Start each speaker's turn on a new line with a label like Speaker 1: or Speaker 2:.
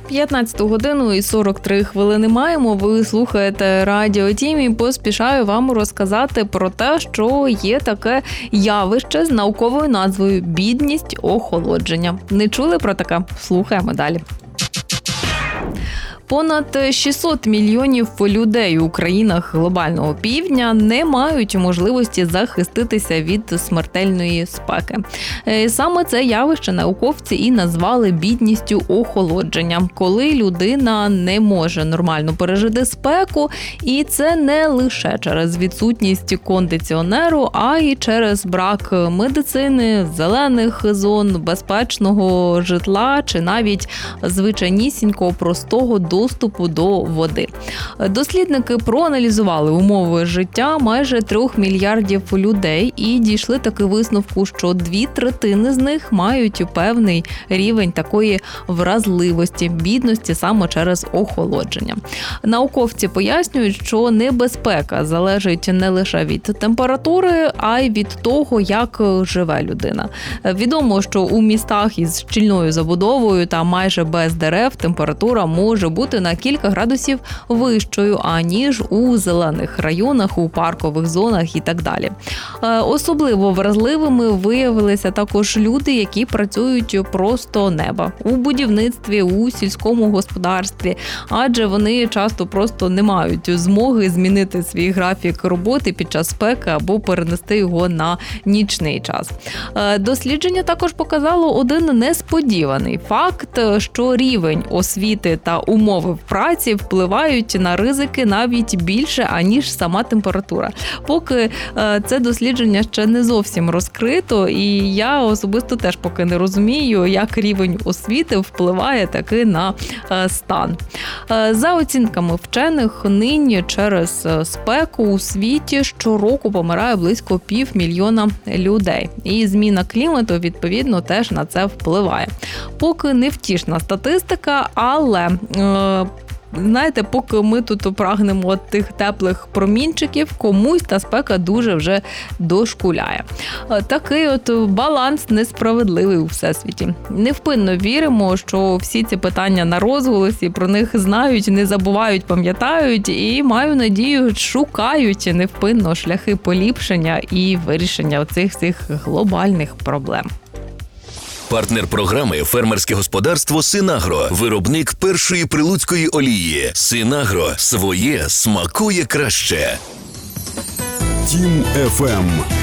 Speaker 1: 15:43 маємо. Ви слухаєте Радіо Тім і поспішаю вам розказати про те, що є таке явище з науковою назвою «бідність охолодження». Не чули про таке? Слухаємо далі. Понад 600 мільйонів людей у країнах глобального півдня не мають можливості захиститися від смертельної спеки. Саме це явище науковці і назвали бідністю охолодження, коли людина не може нормально пережити спеку, і це не лише через відсутність кондиціонеру, а й через брак медицини, зелених зон, безпечного житла чи навіть звичайнісінького простого доступу до води. Дослідники проаналізували умови життя майже 3 мільярдів людей і дійшли таки висновку, що 2/3 з них мають певний рівень такої вразливості, бідності саме через охолодження. Науковці пояснюють, що небезпека залежить не лише від температури, а й від того, як живе людина. Відомо, що у містах із щільною забудовою та майже без дерев температура може бути на кілька градусів вищою, аніж у зелених районах, у паркових зонах і так далі. Особливо вразливими виявилися також люди, які працюють просто неба у будівництві, у сільському господарстві, адже вони часто просто не мають змоги змінити свій графік роботи під час спеки або перенести його на нічний час. Дослідження також показало один несподіваний факт, що рівень освіти та умови в праці впливають на ризики навіть більше, аніж сама температура. Поки це дослідження ще не зовсім розкрито, і я особисто теж поки не розумію, як рівень освіти впливає таки на стан. За оцінками вчених, нині через спеку у світі щороку помирає близько 500 000 людей. І зміна клімату, відповідно, теж на це впливає. Поки невтішна статистика, але знаєте, поки ми тут прагнемо тих теплих промінчиків, комусь та спека дуже вже дошкуляє. Такий от баланс несправедливий у всесвіті. Невпинно віримо, що всі ці питання на розголосі, про них знають, не забувають, пам'ятають і, маю надію, шукають невпинно шляхи поліпшення і вирішення цих всіх глобальних проблем.
Speaker 2: Партнер програми «Фермерське господарство Синагро». Виробник першої прилуцької олії. Синагро. Своє смакує краще.
Speaker 3: Тім FM.